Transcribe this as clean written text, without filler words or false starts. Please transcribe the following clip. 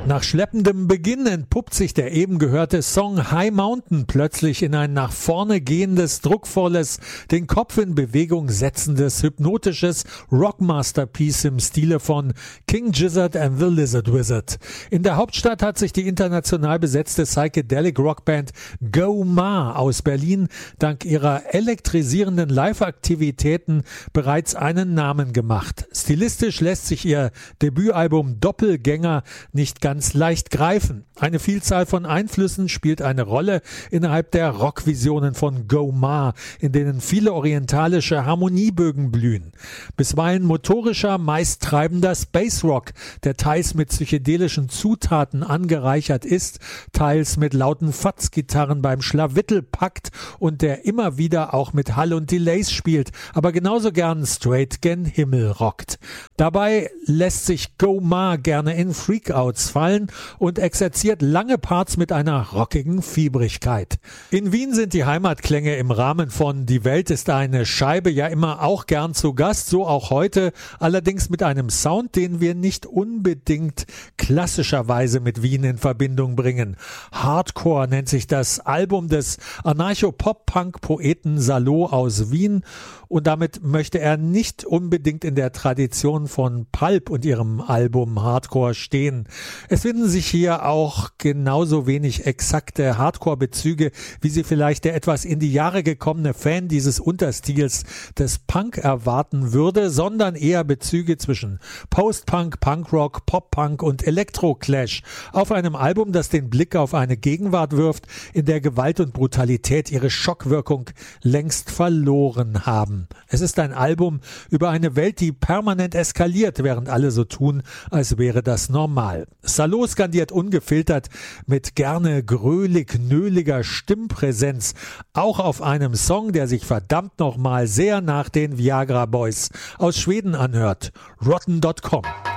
Nach schleppendem Beginn entpuppt sich der eben gehörte Song High Mountain plötzlich in ein nach vorne gehendes, druckvolles, den Kopf in Bewegung setzendes, hypnotisches Rockmasterpiece im Stile von King Gizzard and the Lizard Wizard. In der Hauptstadt hat sich die international besetzte Psychedelic Rockband Go Ma aus Berlin dank ihrer elektrisierenden Live-Aktivitäten bereits einen Namen gemacht. Stilistisch lässt sich ihr Debütalbum Doppelgänger nicht ganz leicht greifen. Eine Vielzahl von Einflüssen spielt eine Rolle innerhalb der Rockvisionen von Go Ma, in denen viele orientalische Harmoniebögen blühen. Bisweilen motorischer, meist treibender Space Rock, der teils mit psychedelischen Zutaten angereichert ist, teils mit lauten Fatzgitarren beim Schlawittel packt und der immer wieder auch mit Hall und Delays spielt, aber genauso gern straight gen Himmel rockt. Dabei lässt sich Go Ma gerne in Freakouts fallen und exerziert lange Parts mit einer rockigen Fiebrigkeit. In Wien sind die Heimatklänge im Rahmen von Die Welt ist eine Scheibe ja immer auch gern zu Gast, so auch heute, allerdings mit einem Sound, den wir nicht unbedingt klassischerweise mit Wien in Verbindung bringen. Hardcore nennt sich das Album des Anarcho-Pop-Punk-Poeten Salo aus Wien und damit möchte er nicht unbedingt in der Tradition von Pulp und ihrem Album Hardcore stehen. Es finden sich hier auch genauso wenig exakte Hardcore-Bezüge, wie sie vielleicht der etwas in die Jahre gekommene Fan dieses Unterstils des Punk erwarten würde, sondern eher Bezüge zwischen Post-Punk, Punkrock, Pop-Punk und Elektro-Clash auf einem Album, das den Blick auf eine Gegenwart wirft, in der Gewalt und Brutalität ihre Schockwirkung längst verloren haben. Es ist ein Album über eine Welt, die permanent eskaliert, während alle so tun, als wäre das normal. Salo skandiert ungefiltert mit gerne grölig-nöliger Stimmpräsenz, auch auf einem Song, der sich verdammt nochmal sehr nach den Viagra Boys aus Schweden anhört. Rotten.com